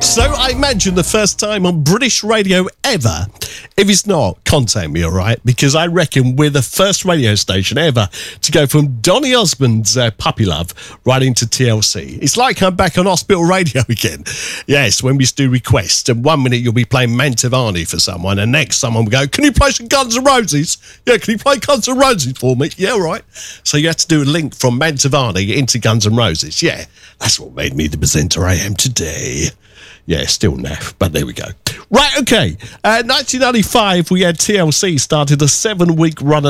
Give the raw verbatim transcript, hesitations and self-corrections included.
so I imagine the first time on British radio ever. If it's not, contact me, all right? Because I reckon we're the first radio station ever to go from Donny Osmond's uh, Puppy Love right into T L C. It's like I'm back on hospital radio again. Yes, when we do requests, and one minute you'll be playing Mantovani for someone, and next someone will go, can you play some Guns N' Roses? Yeah, can you play Guns N' Roses for me? Yeah, all right. So you have to do a link from Mantovani into Guns N' Roses. Yeah, that's what made me the presenter I am today. Yeah, still naff, but there we go. Right, okay. Uh, nineteen ninety-five, we had T L C started a seven-week run